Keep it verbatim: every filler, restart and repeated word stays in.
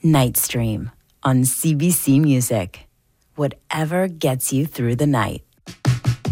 Night Stream on C B C Music. Whatever gets you through the night.